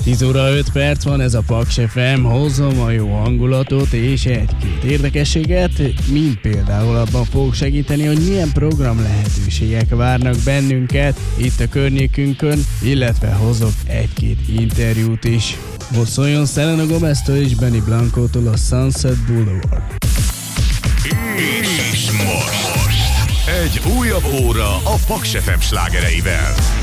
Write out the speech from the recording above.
10 óra 5 perc van, ez a Paks FM, hozom a jó hangulatot és egy-két érdekességet, mint például abban fog segíteni, hogy milyen program lehetőségek várnak bennünket itt a környékünkön, illetve hozok egy-két interjút is. Most szóljon Selena Gomez-től és Benny Blanco-tól a Sunset Boulevard. És most egy újabb óra a Paks FM slágereivel.